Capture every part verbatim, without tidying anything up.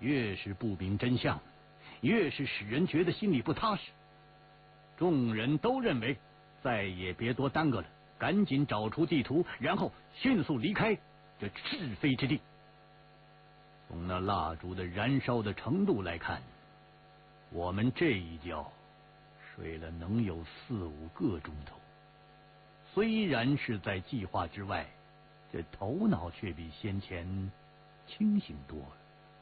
越是不明真相，越是使人觉得心里不踏实。众人都认为再也别多耽搁了，赶紧找出地图，然后迅速离开这是非之地。从那蜡烛的燃烧的程度来看，我们这一觉睡了能有四五个钟头。虽然是在计划之外，这头脑却比先前清醒多了。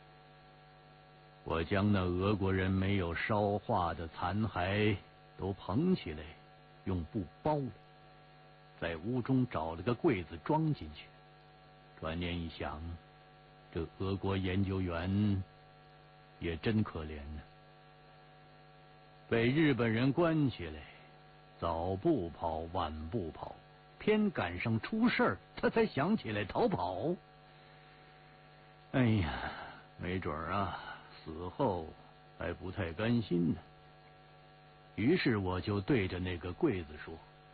我将那俄国人没有烧化的残骸都捧起来，用布包了，在屋中找了个柜子装进去。转念一想，这俄国研究员也真可怜呢，被日本人关起来，早不跑晚不跑，偏赶上出事儿，他才想起来逃跑。哎呀，没准儿啊，死后还不太甘心呢。于是我就对着那个柜子说：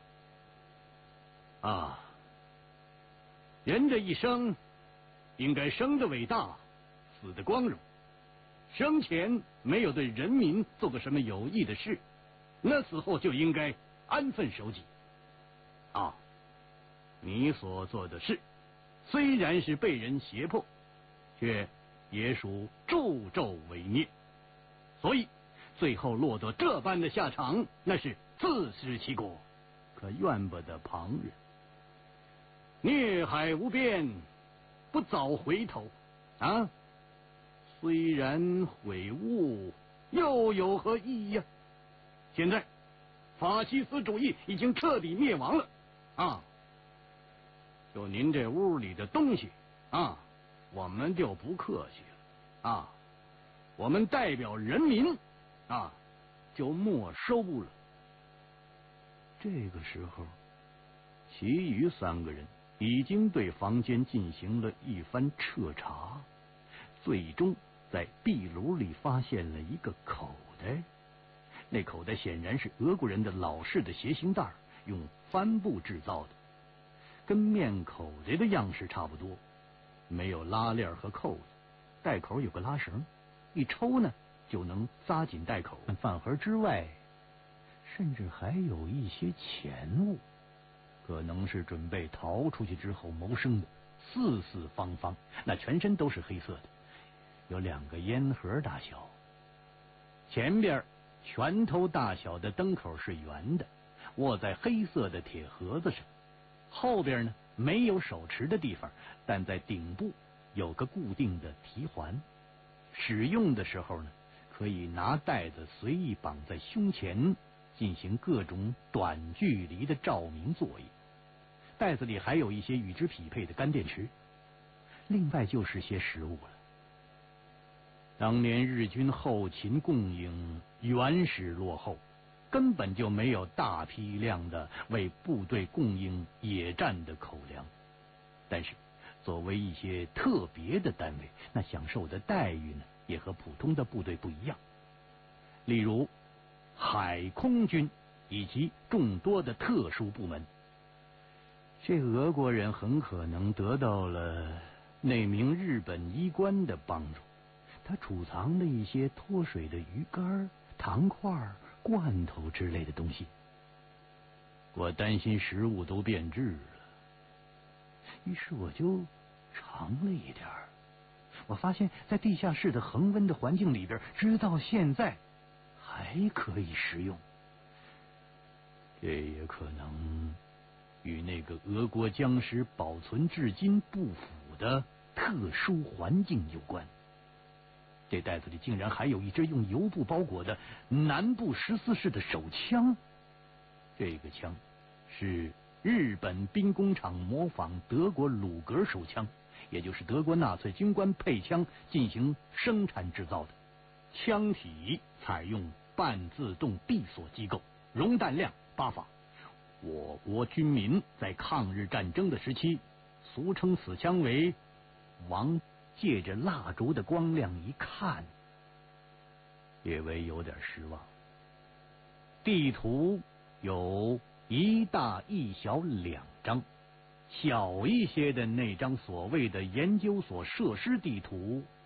啊，人这一生应该生的伟大，死的光荣。生前没有对人民做过什么有益的事，那死后就应该安分守己。啊，你所做的事虽然是被人胁迫，却也属助纣为虐，所以最后落得这般的下场，那是自食其果，可怨不得旁人。孽海无边，不早回头啊！虽然悔悟，又有何意义呀？现在法西斯主义已经彻底灭亡了啊！就您这屋里的东西啊，我们就不客气了啊！我们代表人民啊，就没收了。这个时候，其余三个人已经对房间进行了一番彻查，最终在壁炉里发现了一个口袋。那口袋显然是俄国人的老式的斜形袋，用帆布制造的，跟面口袋的样式差不多，没有拉链和扣子，袋口有个拉绳，一抽呢就能扎紧袋口。饭盒之外，甚至还有一些钱物，可能是准备逃出去之后谋生的，四四方方，那全身都是黑色的，有两个烟盒大小。前边拳头大小的灯口是圆的，握在黑色的铁盒子上。后边呢没有手持的地方，但在顶部有个固定的提环。使用的时候呢，可以拿带子随意绑在胸前，进行各种短距离的照明作业。袋子里还有一些与之匹配的干电池，另外就是些食物了。当年日军后勤供应原始落后，根本就没有大批量的为部队供应野战的口粮，但是作为一些特别的单位，那享受的待遇呢，也和普通的部队不一样。例如海空军以及众多的特殊部门，这俄国人很可能得到了那名日本医官的帮助，他储藏了一些脱水的鱼干、糖块、罐头之类的东西。我担心食物都变质了，于是我就尝了一点儿。我发现在地下室的恒温的环境里边，直到现在还可以食用。这也可能与那个俄国僵尸保存至今不腐的特殊环境有关。这袋子里竟然还有一支用油布包裹的南部十四式的手枪。这个枪是日本兵工厂模仿德国鲁格手枪，也就是德国纳粹军官配枪进行生产制造的。枪体采用半自动闭锁机构，容弹量八发。我国军民在抗日战争的时期俗称此枪为王。借着蜡烛的光亮一看，略微有点失望。地图有一大一小两张，小一些的那张所谓的研究所设施地图